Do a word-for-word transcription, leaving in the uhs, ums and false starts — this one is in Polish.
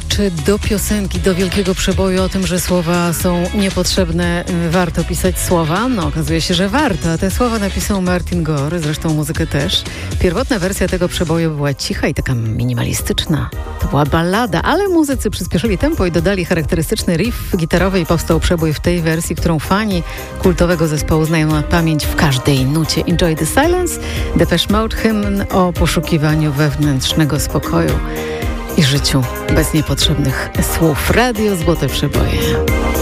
Czy do piosenki, do wielkiego przeboju o tym, że słowa są niepotrzebne, warto pisać słowa? No, okazuje się, że warto. A te słowa napisał Martin Gore, zresztą muzykę też. Pierwotna wersja tego przeboju była cicha i taka minimalistyczna. To była ballada, ale muzycy przyspieszyli tempo i dodali charakterystyczny riff gitarowy i powstał przebój w tej wersji, którą fani kultowego zespołu znają na pamięć w każdej nucie. Enjoy the Silence, Depeche Mode, hymn o poszukiwaniu wewnętrznego spokoju i życiu bez niepotrzebnych słów. Radio Złote Przeboje.